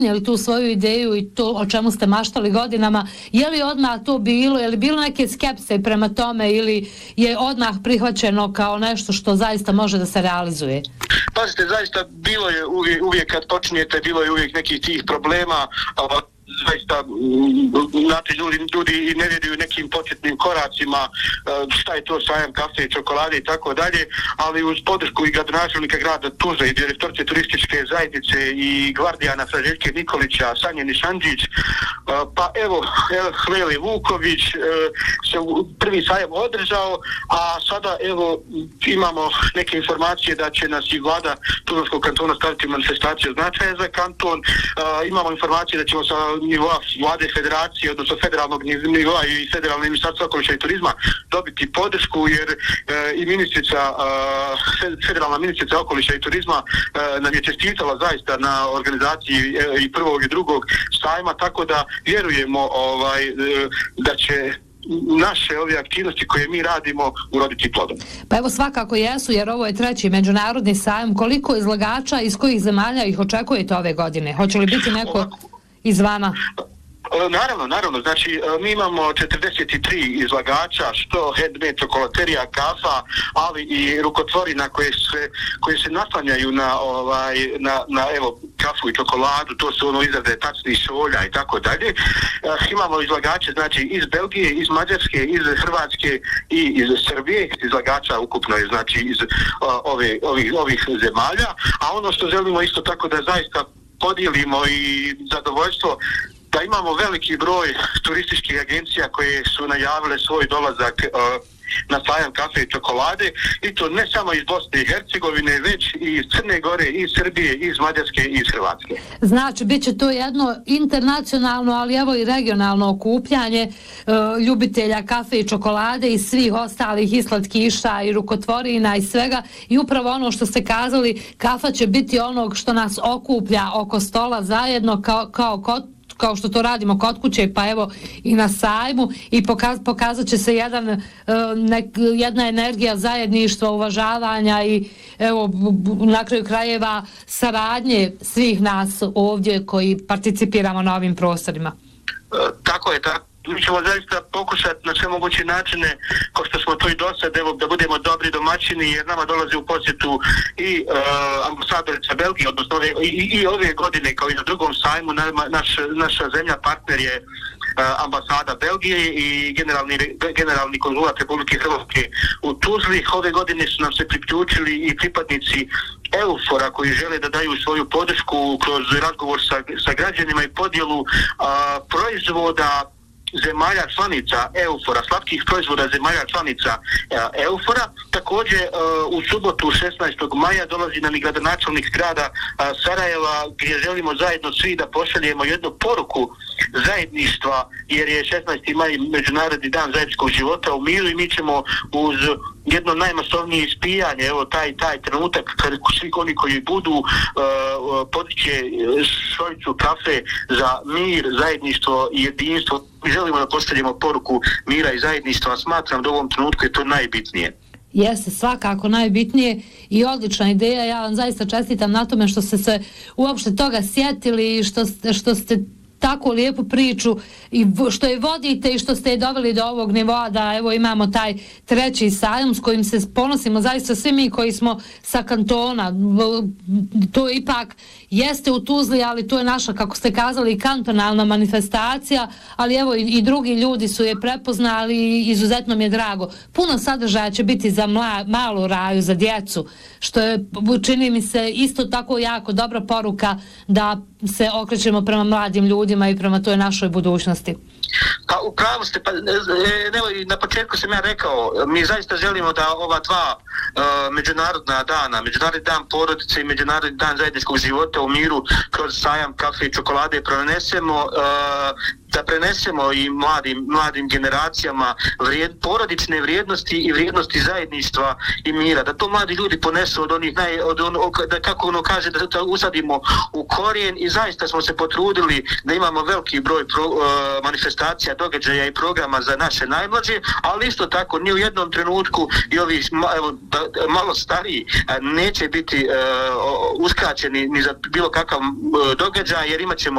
ispunili tu svoju ideju i to o čemu ste maštali godinama, je li odmah to bilo, je li bilo neke skepse prema tome ili je odmah prihvaćeno kao nešto što zaista može da se realizuje? Pazite, zaista bilo je uvijek kad počinjete, bilo je uvijek nekih tih problema, zaista, znate, ljudi i ne vjeruju nekim početnim koracima, šta je to sajam kafe i čokolade i tako dalje, ali uz podršku i gradonačelnika grada Tuzle i direktorice turističke zajednice i gvardijana Željke Nikolića, Sanje Nišanđić, pa evo Hveli Vuković se prvi sajam održao, a sada evo imamo neke informacije da će nas i vlada Tuzlanskog kantona staviti manifestaciju značaja za kanton, imamo informacije da ćemo sa nivoa vlade federacije, odnosno federalnog nivoa i federalne ministarstva okoliša i turizma dobiti podršku, jer i federalna ministrica okoliša i turizma nam je čestitala zaista na organizaciji i prvog i drugog sajma, tako da vjerujemo da će naše ove aktivnosti koje mi radimo uroditi plodom. Pa evo svakako jesu, jer ovo je 3. međunarodni sajam. Koliko izlagača, iz kojih zemalja ih očekujete ove godine? Hoće li biti neko izvana? Naravno, znači mi imamo 43 izlagača, što handmade čokolaterija, kafa, ali i rukotvorina koje se naslanjaju na evo kafu i čokoladu, to su izrade tacnih šolja i tako dalje. Imamo izlagače znači iz Belgije, iz Mađarske, iz Hrvatske i iz Srbije, izlagača ukupno je znači iz ovih zemalja, a ono što želimo isto tako da zaista podijelimo i zadovoljstvo da imamo veliki broj turističkih agencija koje su najavile svoj dolazak na sajam kafe i čokolade, i to ne samo iz Bosne i Hercegovine, već i iz Crne Gore, iz Srbije, iz Mađarske i iz Hrvatske. Znači, bit će to jedno internacionalno, ali evo i regionalno okupljanje ljubitelja kafe i čokolade i svih ostalih i slatkiša i rukotvorina i svega, i upravo ono što ste kazali, kafa će biti onog što nas okuplja oko stola zajedno kao što to radimo kod kuće, pa evo i na sajmu, i pokazat će se jedna energija zajedništva, uvažavanja i evo na kraju krajeva saradnje svih nas ovdje koji participiramo na ovim prostorima. Tako je, tako. Mi ćemo zaista pokušati na sve moguće načine, kao što smo to i do sad, da budemo dobri domaćini, jer nama dolazi u posjetu i ambasadorica Belgije, odnosno i ove godine, kao i na drugom sajmu, naša zemlja partner je ambasada Belgije i generalni konzulat Republike Hrvatske u Tuzli. Ove godine su nam se priključili i pripadnici EUFOR-a koji žele da daju svoju podršku kroz razgovor sa građanima i podjelu proizvoda zemalja članica EUFOR-a, slatkih proizvoda zemalja članica EUFOR-a. Također u subotu 16. maja dolazi nam i gradonačelnik grada Sarajeva, gdje želimo zajedno svi da pošaljemo jednu poruku zajedništva, jer je 16. maj Međunarodni dan zajedničkog života u miru, i mi ćemo uz jedno najmasovnije ispijanje, evo taj trenutak kad svi oni koji budu podiće šoljicu kafe za mir, zajedništvo i jedinstvo. Mi želimo da pošaljemo poruku mira i zajedništva. Smatram da u ovom trenutku je to najbitnije. Jeste, svakako najbitnije i odlična ideja. Ja vam zaista čestitam na tome što ste se uopšte toga sjetili i što ste tako lijepu priču i što je vodite i što ste je doveli do ovog nivoa da evo imamo taj 3. sajam s kojim se ponosimo zaista svi mi koji smo sa kantona. To ipak jeste u Tuzli, ali to je naša, kako ste kazali, kantonalna manifestacija, ali evo i drugi ljudi su je prepoznali i izuzetno mi je drago. Puno sadržaja će biti za malu Raju, za djecu, što je, čini mi se, isto tako jako dobra poruka da se okrećemo prema mladim ljudima i prema toj našoj budućnosti. Pa upravo ste, na početku sam ja rekao, mi zaista želimo da ova dva međunarodna dana, Međunarodni dan porodice i Međunarodni dan zajedničkog života u miru, kroz sajam kafe i čokolade da prenesemo i mladim generacijama porodične vrijednosti i vrijednosti zajedništva i mira, da to mladi ljudi ponesu od onih da kako ono kaže, da to usadimo u korijen, i zaista smo se potrudili da imamo veliki broj manifestacija, događaja i programa za naše najmlađe, ali isto tako ni u jednom trenutku i ovi malo stariji neće biti uskraćeni ni za bilo kakav događaj, jer imat ćemo